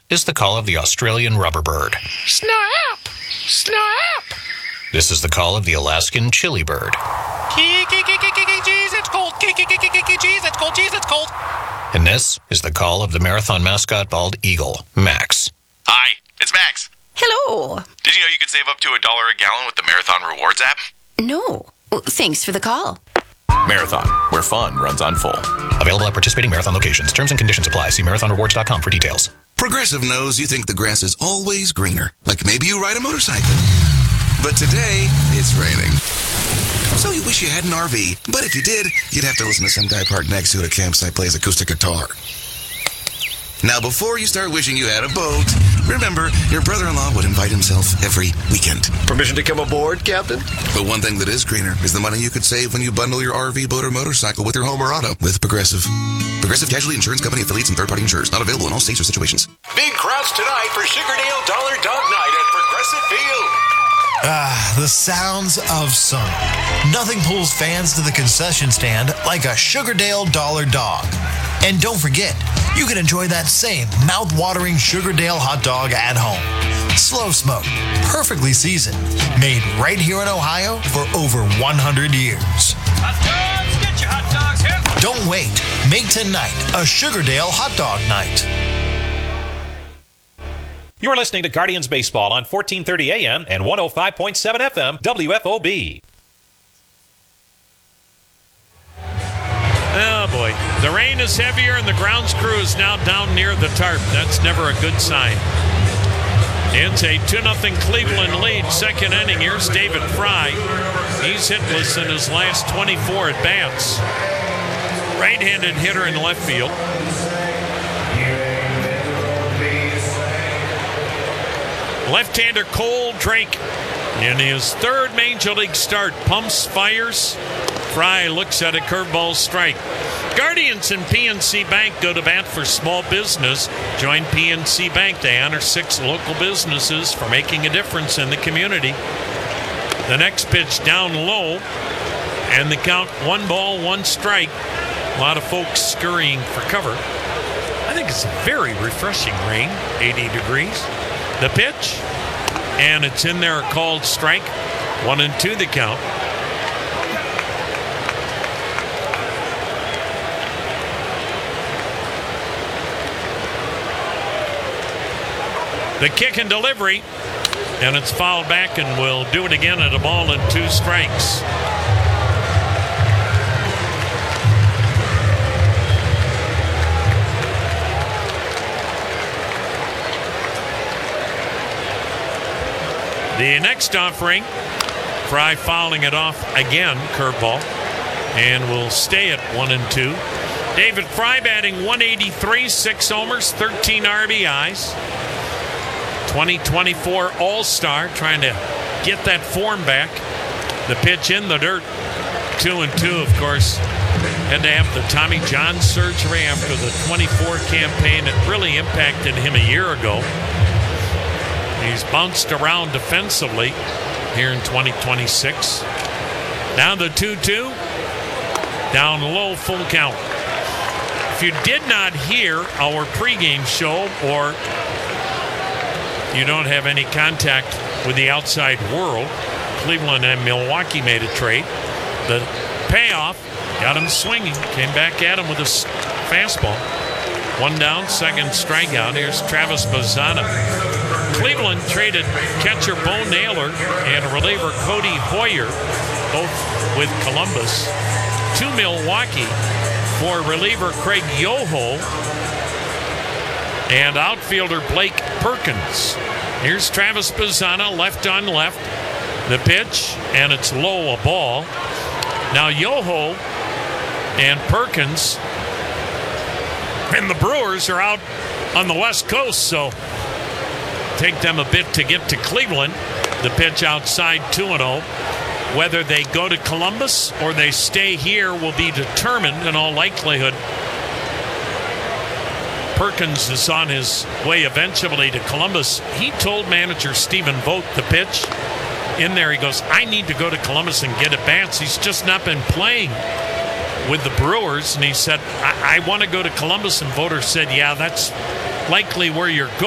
is the call of the Australian rubber bird. Snap! Snap! This is the call of the Alaskan chili bird. Jeez, it's cold. Jeez, it's cold. Jeez, it's cold. And this is the call of the marathon mascot bald eagle, Max. Hi, it's Max. Hello. Did you know you could save up to $1 a gallon with the Marathon Rewards app? No. Well, thanks for the call. Marathon, where fun runs on full. Available at participating Marathon locations. Terms and conditions apply. See marathonrewards.com for details. Progressive knows you think the grass is always greener. Like maybe you ride a motorcycle. But today, it's raining. So you wish you had an RV. But if you did, you'd have to listen to some guy parked next to it at a campsite plays acoustic guitar. Now, before you start wishing you had a boat, remember, your brother-in-law would invite himself every weekend. Permission to come aboard, Captain? But one thing that is greener is the money you could save when you bundle your RV, boat, or motorcycle with your home or auto with Progressive. Progressive Casualty Insurance Company affiliates and third-party insurers. Not available in all states or situations. Big crowds tonight for Sugardale Dollar Dog Night at Progressive Field. The sounds of summer. Nothing pulls fans to the concession stand like a Sugardale Dollar Dog. And don't forget, you can enjoy that same mouth-watering Sugardale hot dog at home. Slow smoked, perfectly seasoned, made right here in Ohio for over 100 years. Hot dogs, get your hot dogs here. Don't wait. Make tonight a Sugardale hot dog night. You are listening to Guardians Baseball on 1430 AM and 105.7 FM WFOB. Oh, boy. The rain is heavier and the grounds crew is now down near the tarp. That's never a good sign. It's a 2-0 Cleveland lead. Second inning. Here's David Fry. He's hitless in his last 24 at-bats. Right-handed hitter in left field. Left-hander Cole Drake in his third Major League start. Pumps, fires. Fry looks at a curveball strike. Guardians and PNC Bank go to bat for small business. Join PNC Bank. They honor 6 local businesses for making a difference in the community. The next pitch down low, and the count 1 ball, 1 strike. A lot of folks scurrying for cover. I think it's a very refreshing rain, 80 degrees. The pitch, and it's in there, called strike. 1-2 the count. The kick and delivery, and it's fouled back, and we'll do it again at a ball and 2 strikes. The next offering, Fry fouling it off again, curveball, and will stay at 1-2. David Fry batting 183, 6 homers, 13 RBIs. 2024 All-Star, trying to get that form back. The pitch in the dirt, 2-2, of course. Had to have the Tommy John surgery after the 24 campaign. It really impacted him a year ago. He's bounced around defensively here in 2026. Now the 2-2. Down low, full count. If you did not hear our pregame show, or you don't have any contact with the outside world, Cleveland and Milwaukee made a trade. The payoff got him swinging. Came back at him with a fastball. 1 down, second strikeout. Here's Travis Bazzana. Cleveland traded catcher Bo Naylor and reliever Cody Hoyer, both with Columbus, to Milwaukee for reliever Craig Yoho and outfielder Blake Perkins. Here's Travis Bazzana, left on left. The pitch, and it's low, a ball. Now Yoho and Perkins and the Brewers are out on the West Coast, so take them a bit to get to Cleveland. The pitch outside, 2-0. Whether they go to Columbus or they stay here will be determined in all likelihood. Perkins is on his way eventually to Columbus. He told manager Stephen Vogt, the pitch in there, he goes, I need to go to Columbus and get at bats. He's just not been playing with the Brewers. And he said, I want to go to Columbus. And Vogt said, yeah, that's likely where you're going.